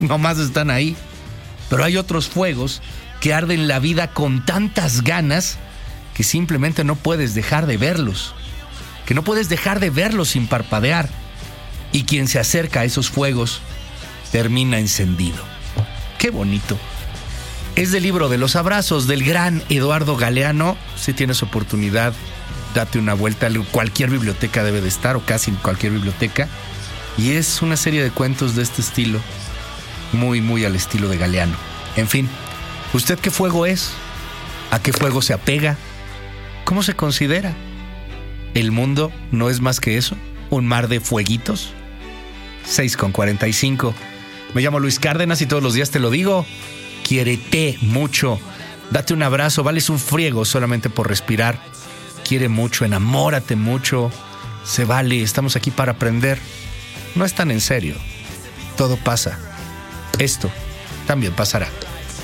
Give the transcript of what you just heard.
nomás están ahí. Pero hay otros fuegos que arden la vida con tantas ganas que simplemente no puedes dejar de verlos. Que no puedes dejar de verlos sin parpadear. Y quien se acerca a esos fuegos termina encendido. ¡Qué bonito! Es del libro de los abrazos del gran Eduardo Galeano. Si tienes oportunidad, date una vuelta. Cualquier biblioteca debe de estar, o casi cualquier biblioteca. Y es una serie de cuentos de este estilo, muy, muy al estilo de Galeano. En fin, ¿usted qué fuego es? ¿A qué fuego se apega? ¿Cómo se considera? ¿El mundo no es más que eso? ¿Un mar de fueguitos? 6:45. Me llamo Luis Cárdenas y todos los días te lo digo. Quiérete mucho. Date un abrazo, vales un friego solamente por respirar. Quiere mucho, enamórate mucho. Se vale, estamos aquí para aprender. No es tan en serio. Todo pasa. Esto también pasará.